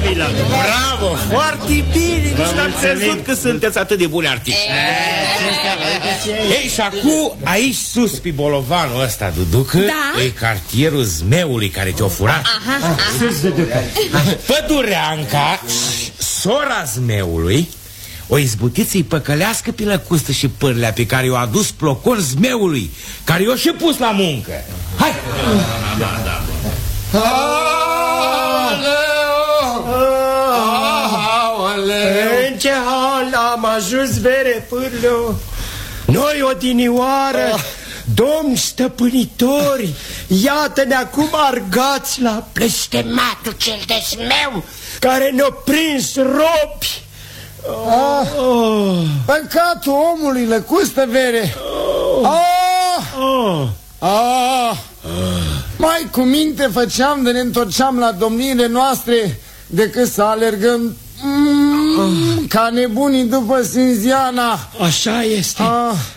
Camila. Bravo, foarte bine. Nici n-am crezut că sunteți atât de buni artiști. Ei, și acum, aici sus, pe bolovanul ăsta, Duducă, da? e cartierul zmeului care te-o furat. Pădureanca, sora zmeului, o izbutit să-i păcălească pe lăcustă și pârlea pe care i-o adus plocon zmeului, care i-o și pus la muncă. Hai! În ce hal am ajuns, vere, pârleu? Noi, odinioară, domni stăpânitori, iată-ne acum argați la blestematul cel de zmeu, care ne-a prins robi. Păcatul omului, lăcustă, vere. Mai cu minte făceam de ne întorceam la domniile noastre decât să alergăm ca nebunii după Sinziana. Așa este.